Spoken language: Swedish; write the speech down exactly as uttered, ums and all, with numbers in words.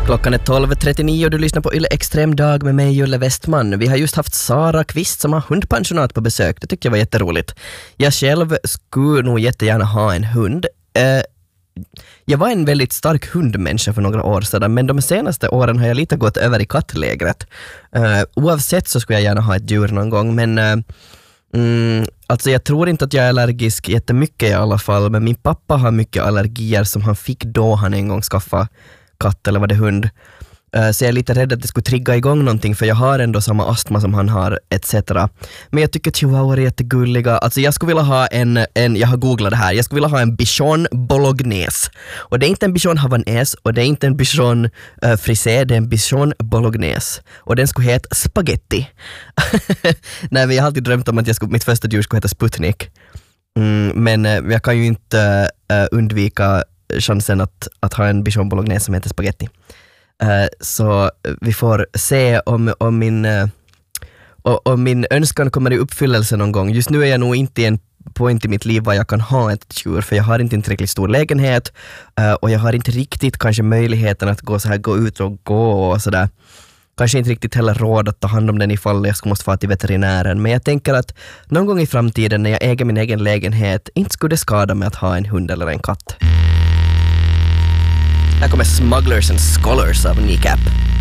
Klockan är tolv trettionio och du lyssnar på Yle Extrem dag med mig, Julle Westman. Vi har just haft Sara Kvist som har hundpensionat på besök. Det tyckte jag var jätteroligt. Jag själv skulle nog jättegärna ha en hund. Eh, jag var en väldigt stark hundmänniska för några år sedan, men de senaste åren har jag lite gått över i kattlägret. Eh, oavsett så skulle jag gärna ha ett djur någon gång, men... Eh, Mm, alltså jag tror inte att jag är allergisk jättemycket i alla fall, men min pappa har mycket allergier som han fick då han en gång skaffade katt eller var det hund. Uh, så jag är lite rädd att det skulle trigga igång någonting, för jag har ändå samma astma som han har et cetera. Men jag tycker chihuahua är jättegulliga. Alltså jag skulle vilja ha en, en jag har googlat det här, jag skulle vilja ha en bichon bolognese. Och det är inte en bichon havanäs och det är inte en bichon uh, frisé, det är en bichon bolognese. Och den skulle heta spaghetti. Nej, men jag har alltid drömt om att jag skulle, mitt första djur skulle heta Sputnik. Mm, men uh, jag kan ju inte uh, undvika chansen att, att ha en bichon bolognese som heter spaghetti. Uh, så vi får se om, om, min, uh, om min önskan kommer i uppfyllelse någon gång. Just nu är jag nog inte i en point i mitt liv var jag kan ha ett djur, för jag har inte en tillräckligt stor lägenhet uh, och jag har inte riktigt kanske möjligheten att gå, så här, gå ut och gå och sådär. Kanske inte riktigt heller råd att ta hand om den ifall jag måste få till veterinären. Men jag tänker att någon gång i framtiden när jag äger min egen lägenhet inte skulle det skada mig att ha en hund eller en katt. Här kommer Smugglers and Scholars av Kneecap.